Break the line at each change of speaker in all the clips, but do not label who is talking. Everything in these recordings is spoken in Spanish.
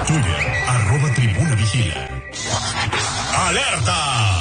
Twitter, @tribunavigila. ¡Alerta!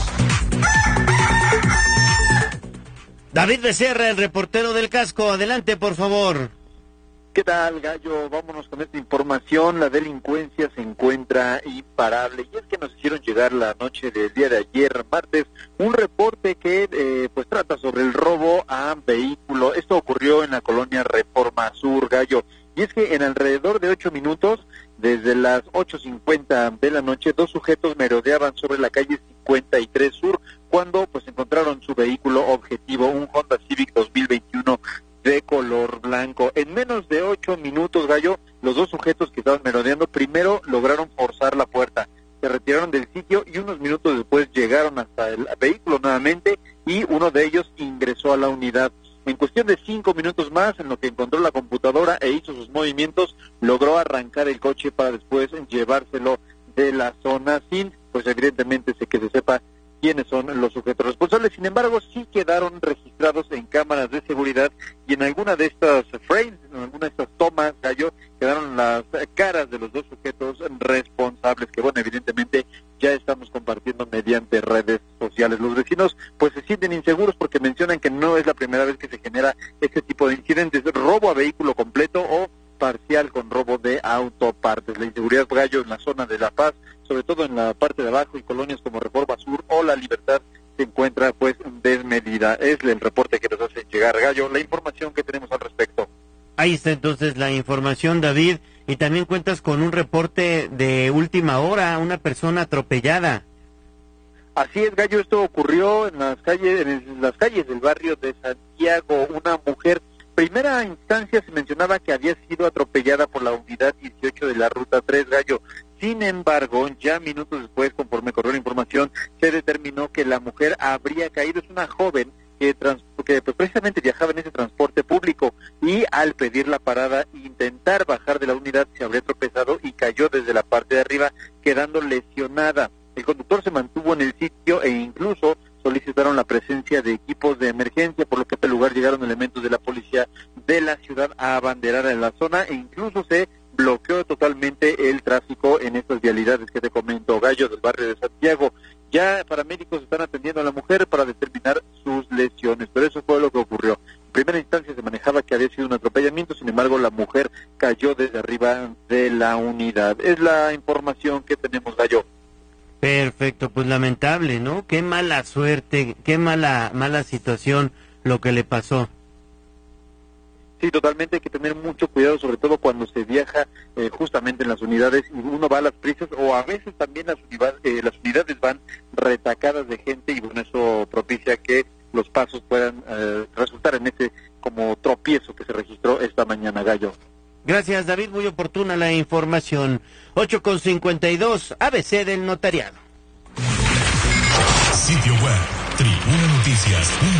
David Becerra, el reportero del casco, adelante por favor.
¿Qué tal, Gallo? Vámonos con esta información. La delincuencia se encuentra imparable y es que nos hicieron llegar la noche del día de ayer, martes, un reporte que pues trata sobre el robo a vehículo. Esto ocurrió en la colonia Reforma Sur, Gallo, y es que en alrededor de 8 minutos, desde las 8:50 de la noche, dos sujetos merodeaban sobre la calle 53 Sur cuando pues encontraron su vehículo objetivo, un Honda Civic 2021 de color blanco. En menos de 8 minutos, Gallo, los dos sujetos que estaban merodeando primero lograron forzar la puerta, se retiraron del sitio y unos minutos después llegaron hasta el vehículo nuevamente y uno de ellos ingresó a la unidad. En cuestión de 5 minutos más, en lo que encontró la computadora e hizo sus movimientos, logró arrancar el coche para después llevárselo de la zona sin, pues evidentemente, que se sepa quiénes son los sujetos responsables. Sin embargo, sí quedaron registrados en cámaras de seguridad y en alguna de estas frames, en alguna de estas tomas, Gallo, quedaron las caras de los dos sujetos responsables, que bueno, evidentemente ya estamos compartiendo mediante redes sociales. Los vecinos pues se sienten inseguros porque mencionan que no es la primera vez que se genera este tipo de incidentes, robo a vehículo completo o parcial con robo de autopartes. La inseguridad, Gallo, en la zona de La Paz, sobre todo en la parte de abajo y colonias como Reforma Sur o La Libertad, se encuentra pues desmedida. Es el reporte que nos hace llegar, Gallo, la información que tenemos al respecto.
Ahí está entonces la información, David, y también cuentas con un reporte de última hora, una persona atropellada.
Así es, Gallo, esto ocurrió en las calles del barrio de Santiago. Una mujer, primera instancia se mencionaba que había sido atropellada por la unidad 18 de la ruta 3, Gallo. Sin embargo, ya minutos después, conforme corrió la información, se determinó que la mujer habría caído. Es una joven que pues, precisamente viajaba en ese transporte público y al pedir la parada e intentar bajar de la unidad se habría tropezado y cayó desde la parte de arriba, quedando lesionada. El conductor se mantuvo en el sitio e incluso solicitaron la presencia de equipos de emergencia, por lo que a este lugar llegaron elementos de la policía de la ciudad a abanderar en la zona e incluso se bloqueó totalmente el tráfico en estas vialidades que te comento, Gallo, del barrio de Santiago. Ya paramédicos están atendiendo a la mujer para determinar sus lesiones, pero eso fue lo que ocurrió. En primera instancia se manejaba que había sido un atropellamiento, sin embargo la mujer cayó desde arriba de la unidad. Es la información que tenemos, Gallo.
Perfecto, pues lamentable, ¿no? Qué mala suerte, qué mala situación lo que le pasó.
Sí, totalmente, hay que tener mucho cuidado, sobre todo cuando se viaja justamente en las unidades y uno va a las prisas, o a veces también las unidades van retacadas de gente y bueno, eso propicia que los pasos puedan resultar en ese como tropiezo que se registró esta mañana, Gallo.
Gracias, David, muy oportuna la información. 8:52, ABC del notariado.
Sitio web, tribunanoticias.com